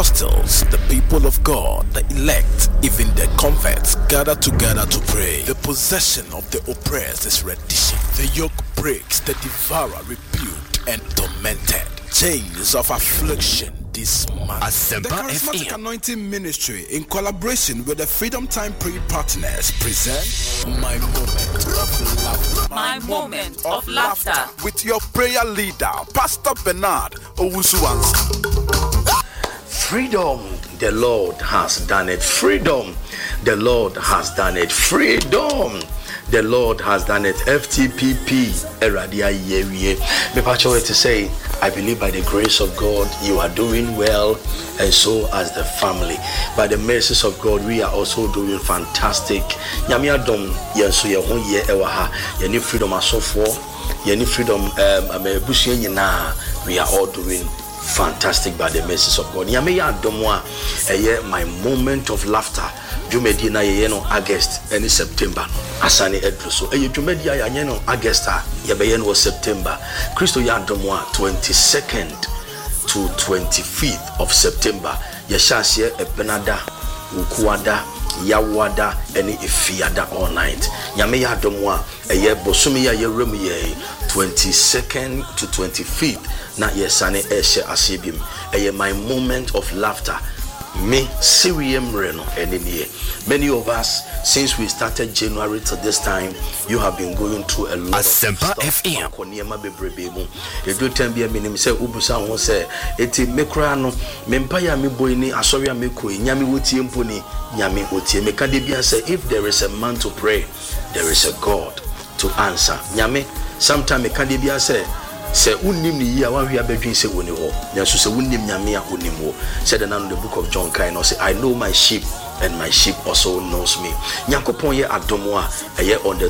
apostles, the people of God, the elect, even the converts gather together to pray. The possession of the oppressed is reddition. The yoke breaks, the devourer rebuked and tormented. Chains of affliction dismantled. The Charismatic Anointing Ministry, in collaboration with the Freedom Time Prayer Partners, present My Moment of Laughter. My Moment of Laughter. With your prayer leader, Pastor Bernard Owusu-Ansah. Freedom, the Lord has done it. Freedom, the Lord has done it. Freedom, the Lord has done it. FTPP, Eradia Yerie. Me pacho to say, I believe by the grace of God, you are doing well, and so as the family. By the mercies of God, we are also doing fantastic. Nyame adom yenso ye ho ye ewa ha. Ye ni freedom asofo, ye ni freedom amebusu nyina. We are all doing fantastic by the mercies of God. Nyame ya adom a eye my moment of laughter. Jumedi na ye no August and September. Asani edruso. Eye jumedi ya ye no August ye be ye no September. Christo ya adom a 22nd to 25th of September. Ye shasye ebenada, ukuada, yawada, eni ifiada all night. Nyame ya adom a eye bosumi ya ye remu ye 22nd to 25th. Na yesane eshe asibim. Eye my moment of laughter. Me Sirium Reno enemy. Many of us, since we started January to this time, you have been going through a lot of stuff. FM. You do tell me a minimum say Ubusa won say eti mekra no mempaya me boy ni asoria mekoi nyame wotie mponi nyame otie meka de bia say if there is a man to pray, there is a God to answer. Nyame sometime meka de bia say unim ni ya wan hia bedwin se woni ho nyaso se unim nyame a onim ho said in the book of John kind or say I know my sheep and my sheep also knows me. Nyankopon ye adomo a eye on the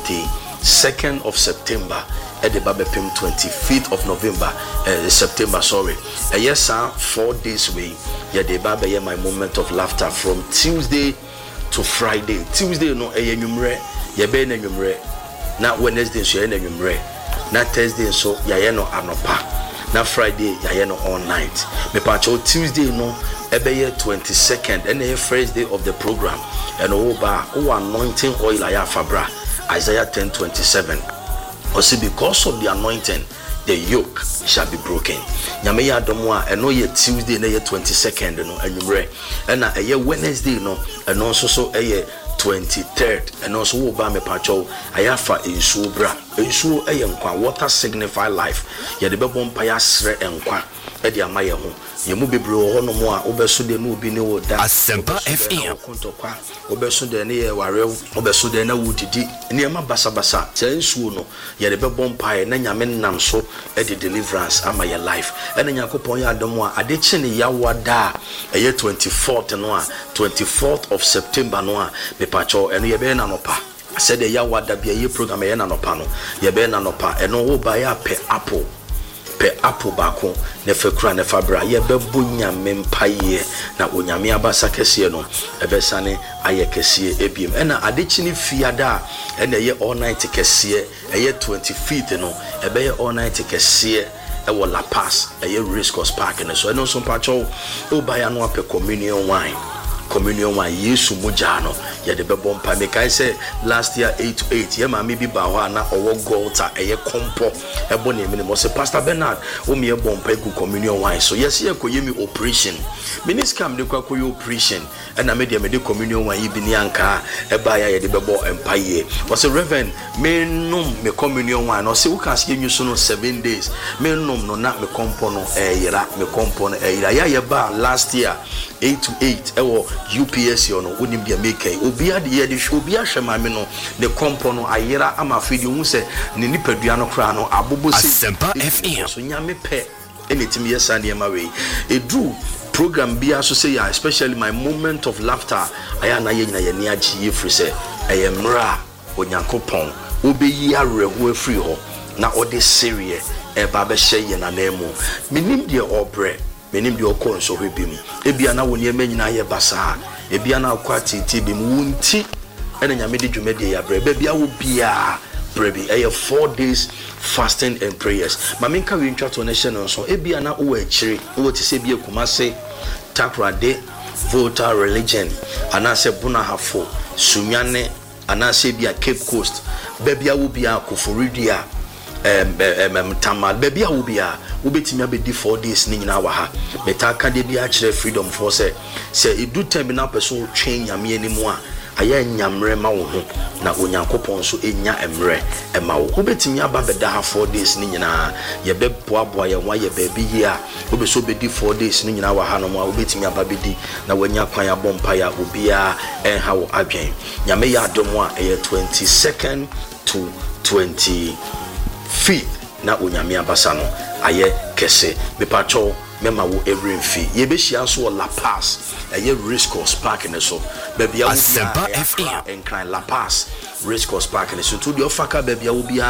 22nd of September at the Babepim 25th of November September sorry eye sa 4 days way ye the Baba ye my moment of laughter from Tuesday to Friday. Tuesday no eye nwumre ye be na nwumre na Wednesday so ye na nwumre na Thursday so yaye no anopa na Friday yaye no all night me pacho Tuesday no ebeye 22nd and the first day of the program and oba anointing oil aya fabra Isaiah 10:27 also because of the anointing the yoke shall be broken. Nyame ya domo a eno ye Tuesday na ye 22nd no anwumre na eye Wednesday no eno so eye 23rd and also ba me pacho ayafa ensuo bra ensuo eye nkwa water signify life ye de bebo mpa ya sre enkwa e de amaye ho ye mu bebre ho no mo a obeso de no obi ne wo da Asempa FM kontokwa obeso de ne ye ware obeso de na wudidi ne ma basa che ensuo no ye de bebo mpa ye na nyame nam so e de deliverance amaye life e na Yakopon ya adomo a ade chi ne yawada eye 24th no a 24th of September no a pacho eno ye be na nopa said the yawada bia ye program ye na nopa no ye be na nopa eno wo ba ya pe apple bako ne fekura ne fabra ye be bunya mempaye na onyame abasa kese no ebesane aye kese ebiem ena adechi ni fiada ena ye all night kese ye 25th no ebe ye all night kese ewo La Paz ye Race Course Park ne so eno so pacho o ba ya no ape communion wine Yesu mujano ya de bebo mpa me kai say last year 8-8 ye ma me bi ba ho na owo golta eye kompo ebo ne me mo say Pastor Bernard o me ebo mpa gu communion wine so yes ye ko ye mi operation miniscam de kwa operation na me de communion wine bi ni anka e ba ya ye de bebo mpa ye was a reverend me num me communion wine no say we can see you so no 7 days me num no na me kompo no yira me kompo no yira ya ye ba last year 8-8 ewo UPS yo no unim dia make obi ade ye de hwe obi ahwe ma me no ne kompo no ayera ama fidi hu se ne nipadua no kra no abobo se Asempa FM so nyame pe anytime yesa ne ma we edu program bia so say especially my moment of laughter aya na ye nyina ye ne agi ye free se eyemra onyankopon obeyi areho afri ho na ode serie e ba be hye ye na nemu minim de obre menim de okon so hwebim ebia na woni emanyina ye basa ebia na akwati tibim wunti ene nyame de dwumade ya bre bia wo bia brebi 4 days fasting and prayers mamenka we ntwa to nation so ebia na wo akire wo ti se bia kumase Takrade, Volta Religion, Anase Bunahafo, Sunyane, Anase Bia Cape Coast, Bebia Ubia, Koforidia, Tamal, Bebia Ubia, Ubetimia be 4 days in our ha. Betaka de Bia Freedom Force, say it do terminal person change Yami anymore. Aya nyamre ma wo ho na onyankopon so enya emre ema wo obetimi aba beda ha 4 days ni nyina ye beboaboa ye wa ye baabi yi a obeso bedi 4 days ni nyina wa ha no ma obetimi aba bedi na wanya kwan abompa ya obia enha wo adwen nyame ya adom a 22nd to 25th na onyame abasa no aye kese bepacho mema wo every fee ye be hia so La Paz aye Race Course Park ne so baby a wo bia en cry La Paz Race Course Park ne so to the ofaka baby a wo bia